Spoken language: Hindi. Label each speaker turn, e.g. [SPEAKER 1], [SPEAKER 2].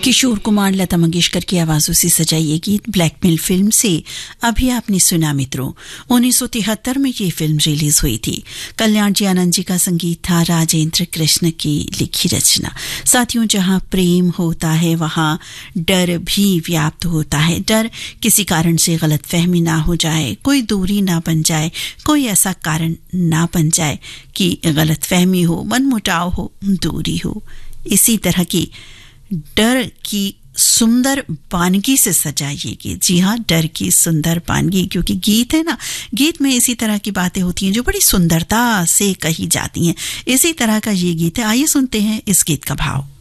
[SPEAKER 1] किशोर कुमार, लता मंगेशकर की आवाजों से सजा ये गीत ब्लैकमेल फिल्म से अभी आपने सुना। मित्रों, 1973 में ये फिल्म रिलीज हुई थी। कल्याण जी आनंद जी का संगीत था, राजेंद्र कृष्ण की लिखी रचना। साथियों, जहां प्रेम होता है वहां डर भी व्याप्त होता है। डर किसी कारण से गलतफहमी ना हो जाए, कोई दूरी ना बन जाए, कोई ऐसा कारण ना बन जाए कि गलतफहमी हो, मनमुटाव हो, दूरी हो। इसी तरह की डर की सुंदर वानगी से सजा ये गीत। जी हाँ, डर की सुंदर वानगी, क्योंकि गीत है ना, गीत में इसी तरह की बातें होती हैं जो बड़ी सुंदरता से कही जाती हैं। इसी तरह का ये गीत है। आइए सुनते हैं इस गीत का भाव।